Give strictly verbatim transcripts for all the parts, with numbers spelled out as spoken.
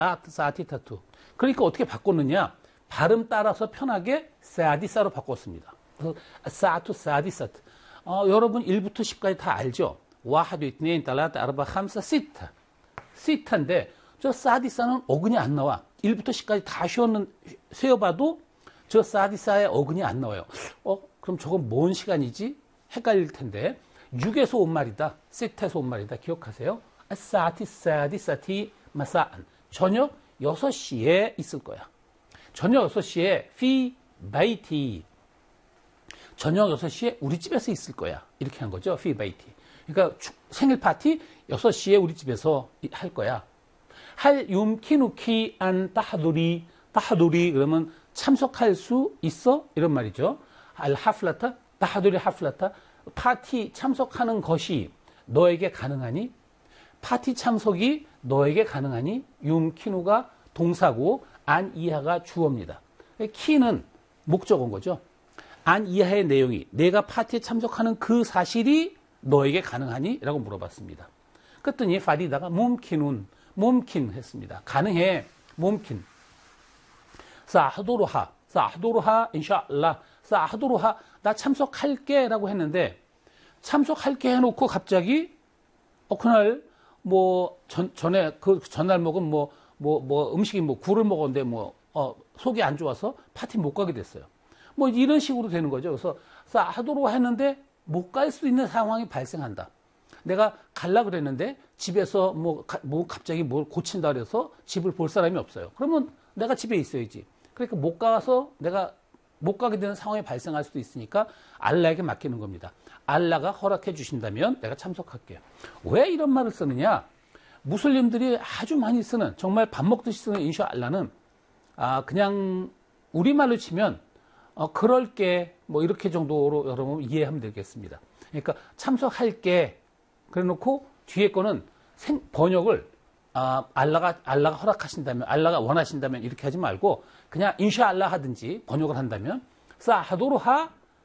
사티타투. 그러니까 어떻게 바꿨느냐? 발음 따라서 편하게 사디사로 바꿨습니다. 그래서 사투 사디사트. 어, 여러분 일부터 십까지 다 알죠? 와하두 이트네인 달라트 아르바 함사 시타. 시타인데 저 사디사는 어근이 안 나와. 일부터 십까지 다 쉬었는, 세어봐도 저 사디사의 어근이 안 나와요. 어, 그럼 저건 뭔 시간이지? 헷갈릴 텐데. 육에서 온 말이다. 시타에서 온 말이다. 기억하세요? 사티 사디사티 마사안. 저녁 여섯 시에 있을 거야. 저녁 여섯 시에 피 바이티. 저녁 여섯 시에 우리 집에서 있을 거야. 이렇게 한 거죠. 피 바이티. 그러니까 생일 파티 여섯 시에 우리 집에서 할 거야. 할 윰키누키 안 따하두리. 따하두리 그러면 참석할 수 있어? 이런 말이죠. 알 하플라타 따하두리 하플라타. 파티 참석하는 것이 너에게 가능하니? 파티 참석이 너에게 가능하니? 윰키누가 동사고 안 이하가 주어입니다. 키는 목적어인 거죠. 안 이하의 내용이 내가 파티에 참석하는 그 사실이 너에게 가능하니? 라고 물어봤습니다. 그랬더니 파리다가 뭄킨운, 뭄킨 했습니다. 가능해, 뭄킨. 사하도로하, 사하도로하, 인샤알라, 사하도로하, 나 참석할게 라고 했는데 참석할게 해놓고 갑자기 어, 그날 뭐 전, 전에 그 전날 먹은 뭐 뭐, 뭐 음식이 뭐 굴을 먹었는데 뭐, 어, 속이 안 좋아서 파티 못 가게 됐어요. 뭐 이런 식으로 되는 거죠. 그래서 하도록 했는데 못 갈 수 있는 상황이 발생한다. 내가 갈라 그랬는데 집에서 뭐, 가, 뭐 갑자기 뭘 고친다 그래서 집을 볼 사람이 없어요. 그러면 내가 집에 있어야지. 그러니까 못 가서 내가 못 가게 되는 상황이 발생할 수도 있으니까 알라에게 맡기는 겁니다. 알라가 허락해 주신다면 내가 참석할게요. 왜 이런 말을 쓰느냐? 무슬림들이 아주 많이 쓰는, 정말 밥 먹듯이 쓰는 인샤알라는 아, 그냥 우리말로 치면 어, 그럴게 뭐 이렇게 정도로 여러분 이해하면 되겠습니다. 그러니까 참석할게 그래 놓고 뒤에 거는 생, 번역을 아, 알라가 알라가 허락하신다면, 알라가 원하신다면 이렇게 하지 말고 그냥 인샤알라 하든지 번역을 한다면 사하도로하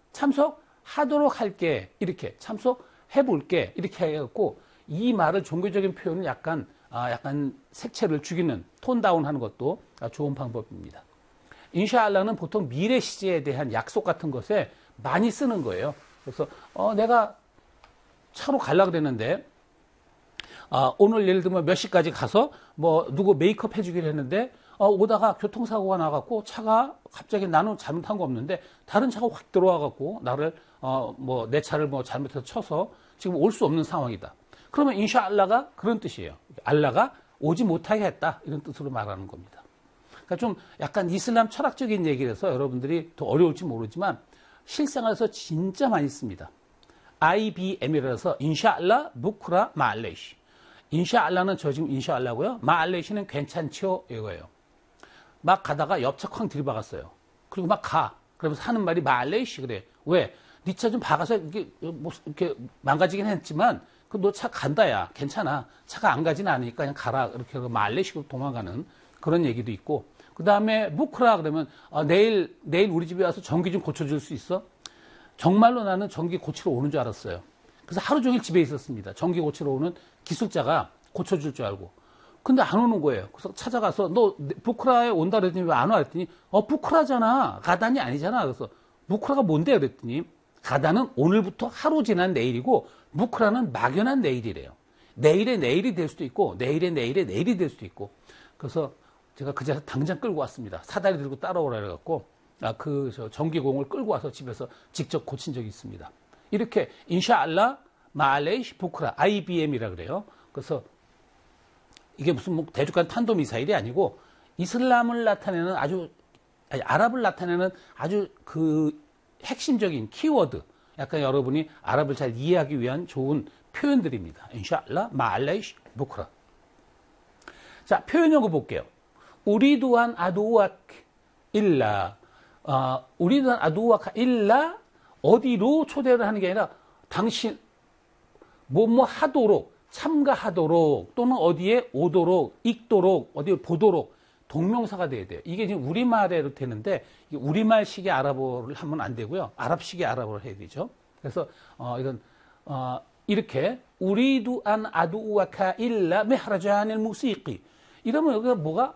참석하도록 할게 이렇게 참석해 볼게 이렇게 해갖고 이 말을 종교적인 표현은 약간, 아, 약간 색채를 죽이는, 톤다운 하는 것도 좋은 방법입니다. 인샤알라는 보통 미래 시제에 대한 약속 같은 것에 많이 쓰는 거예요. 그래서, 어, 내가 차로 가려고 그랬는데, 아, 오늘 예를 들면 몇 시까지 가서 뭐 누구 메이크업 해주기로 했는데, 어, 오다가 교통사고가 나갖고 차가 갑자기 나는 잘못한 거 없는데 다른 차가 확 들어와갖고 나를, 어, 뭐 내 차를 뭐 잘못해서 쳐서 지금 올 수 없는 상황이다. 그러면 인샤알라가 그런 뜻이에요. 알라가 오지 못하게 했다. 이런 뜻으로 말하는 겁니다. 그러니까 좀 약간 이슬람 철학적인 얘기를 해서 여러분들이 더 어려울지 모르지만 실생활에서 진짜 많이 씁니다. 아이비엠이라서 인샤알라 부크라 마알레이시. 인샤알라는 저 지금 인샤알라고요. 마알레이시는 괜찮죠? 이거예요. 막 가다가 옆차 쾅 들이박았어요. 그리고 막 가. 그러면서 하는 말이 마알레이시 그래. 왜? 네 차 좀 박아서 이렇게, 뭐 이렇게 망가지긴 했지만 그 너 차 간다 야 괜찮아 차가 안 가지는 않으니까 그냥 가라 이렇게 말레이식으로 도망가는 그런 얘기도 있고 그 다음에 부크라 그러면 아, 내일 내일 우리 집에 와서 전기 좀 고쳐줄 수 있어? 정말로 나는 전기 고치러 오는 줄 알았어요. 그래서 하루 종일 집에 있었습니다. 전기 고치러 오는 기술자가 고쳐줄 줄 알고 근데 안 오는 거예요. 그래서 찾아가서 너 부크라에 온다 그랬더니 왜 안 와? 그랬더니 어 부크라잖아 가단이 아니잖아. 그래서 부크라가 뭔데? 그랬더니 가단은 오늘부터 하루 지난 내일이고 무크라는 막연한 내일이래요. 내일의 내일이 될 수도 있고 내일의 내일의 내일이 될 수도 있고 그래서 제가 그 자리에서 당장 끌고 왔습니다. 사다리 들고 따라오라 그래갖고 아, 그 저 전기공을 끌고 와서 집에서 직접 고친 적이 있습니다. 이렇게 인샤알라 마알레이시 부크라 아이비엠이라 그래요. 그래서 이게 무슨 뭐 대륙간 탄도미사일이 아니고 이슬람을 나타내는 아주 아니, 아랍을 나타내는 아주 그 핵심적인 키워드 약간 여러분이 아랍을 잘 이해하기 위한 좋은 표현들입니다. 인샤알라, 마알레이시, 부크라. 자, 표현 연구 볼게요. 우리두한 아두왁 일라. 어, 우리두한 아두왁 일라 어디로 초대를 하는 게 아니라 당신 뭐뭐 하도록 참가하도록 또는 어디에 오도록 읽도록 어디에 보도록 동명사가 돼야 돼요. 이게 지금 우리말에로 되는데 우리말식의 아랍어를 하면 안 되고요. 아랍식의 아랍어를 해야 되죠. 그래서 어, 이건 어, 이렇게 우리두 안 아두와카 일라 메하라잔일 무시기 이러면 여기가 뭐가